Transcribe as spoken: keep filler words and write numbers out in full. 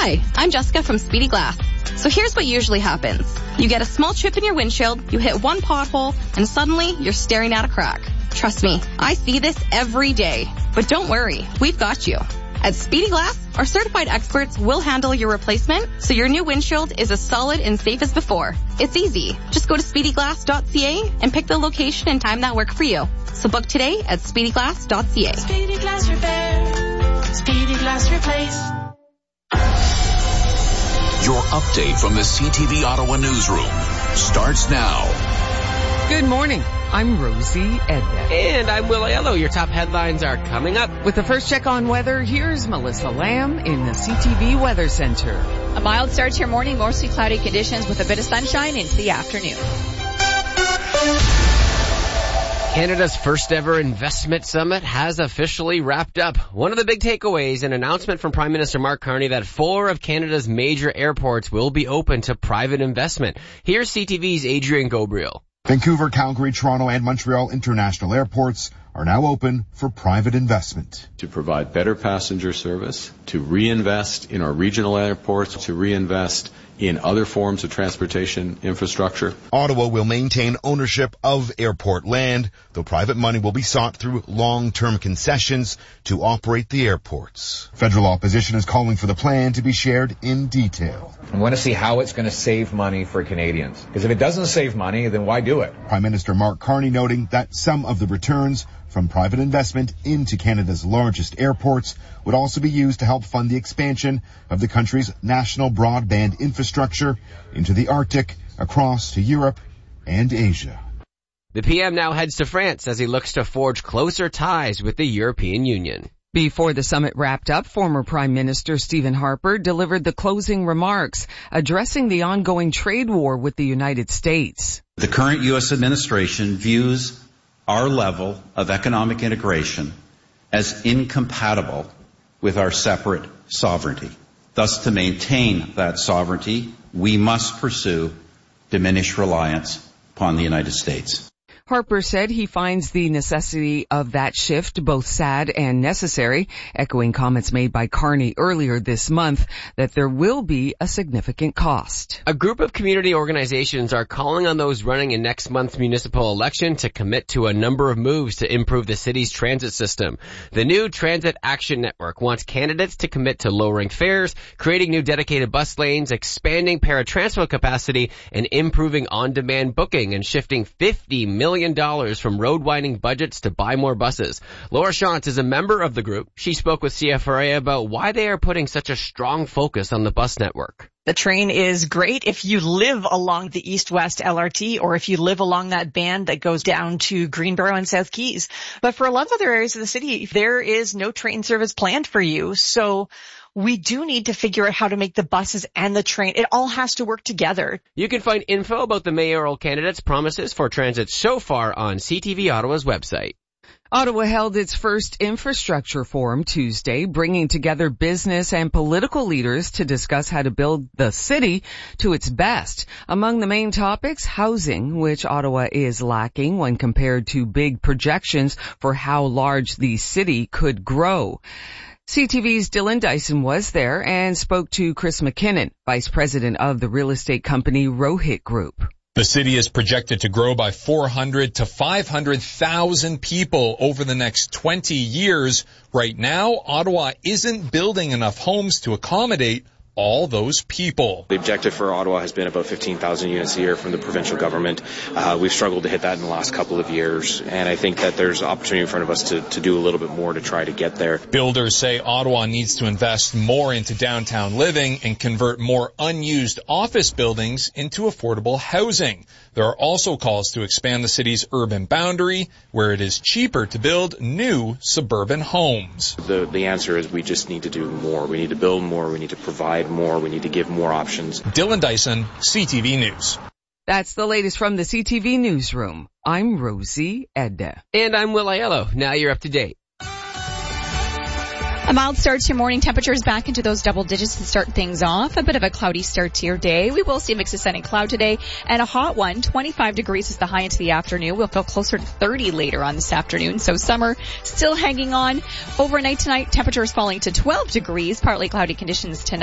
Hi, I'm Jessica from Speedy Glass. So here's what usually happens. You get a small chip in your windshield, you hit one pothole, and suddenly you're staring at a crack. Trust me, I see this every day. But don't worry, we've got you. At Speedy Glass, our certified experts will handle your replacement so your new windshield is as solid and safe as before. It's easy. Just go to speedy glass dot c a and pick the location and time that work for you. So book today at speedy glass dot c a. Speedy Glass Repair. Speedy Glass Replace. Your update from the C T V Ottawa newsroom starts now. Good morning. I'm Rosie Edna. And I'm Will Aiello. Your top headlines are coming up. With the first check on weather, here's Melissa Lamb in the C T V Weather Center. A mild start to your morning, mostly cloudy conditions with a bit of sunshine into the afternoon. Canada's first ever investment summit has officially wrapped up. One of the big takeaways, an announcement from Prime Minister Mark Carney that four of Canada's major airports will be open to private investment. Here's C T V's Adrian Gobriel. Vancouver, Calgary, Toronto, and Montreal international airports are now open for private investment. To provide better passenger service, to reinvest in our regional airports, to reinvest in other forms of transportation infrastructure. Ottawa will maintain ownership of airport land, though private money will be sought through long-term concessions to operate the airports. Federal opposition is calling for the plan to be shared in detail. I want to see how it's going to save money for Canadians. Because if it doesn't save money, then why do it? Prime Minister Mark Carney noting that some of the returns from private investment into Canada's largest airports would also be used to help fund the expansion of the country's national broadband infrastructure into the Arctic, across to Europe and Asia. The P M now heads to France as he looks to forge closer ties with the European Union. Before the summit wrapped up, former Prime Minister Stephen Harper delivered the closing remarks, addressing the ongoing trade war with the United States. The current U S administration views our level of economic integration as incompatible with our separate sovereignty. Thus, to maintain that sovereignty, we must pursue diminished reliance upon the United States. Harper said he finds the necessity of that shift both sad and necessary, echoing comments made by Carney earlier this month that there will be a significant cost. A group of community organizations are calling on those running in next month's municipal election to commit to a number of moves to improve the city's transit system. The new Transit Action Network wants candidates to commit to lowering fares, creating new dedicated bus lanes, expanding paratransport capacity, and improving on-demand booking and shifting fifty million dollars from road widening budgets to buy more buses. Laura Shantz is a member of the group. She spoke with C F R A about why they are putting such a strong focus on the bus network. The train is great if you live along the east-west L R T or if you live along that band that goes down to Greenboro and South Keys. But for a lot of other areas of the city, there is no train service planned for you. So we do need to figure out how to make the buses and the train. It all has to work together. You can find info about the mayoral candidates' promises for transit so far on C T V Ottawa's website. Ottawa held its first infrastructure forum Tuesday, bringing together business and political leaders to discuss how to build the city to its best. Among the main topics, housing, which Ottawa is lacking when compared to big projections for how large the city could grow. C T V's Dylan Dyson was there and spoke to Chris McKinnon, vice president of the real estate company Rohit Group. The city is projected to grow by four hundred to five hundred thousand people over the next twenty years. Right now, Ottawa isn't building enough homes to accommodate all those people. The objective for Ottawa has been about fifteen thousand units a year from the provincial government. Uh, we've struggled to hit that in the last couple of years, and I think that there's opportunity in front of us to, to do a little bit more to try to get there. Builders say Ottawa needs to invest more into downtown living and convert more unused office buildings into affordable housing. There are also calls to expand the city's urban boundary, where it is cheaper to build new suburban homes. The, the answer is we just need to do more. We need to build more. We need to provide more. We need to give more options. Dylan Dyson, C T V News. That's the latest from the C T V Newsroom. I'm Rosie Edda. And I'm Will Aiello. Now you're up to date. A mild start to your morning. Temperatures back into those double digits to start things off. A bit of a cloudy start to your day. We will see a mix of sun and cloud today and a hot one. twenty-five degrees is the high into the afternoon. We'll feel closer to thirty later on this afternoon. So summer still hanging on. Overnight tonight, temperatures falling to twelve degrees. Partly cloudy conditions tonight.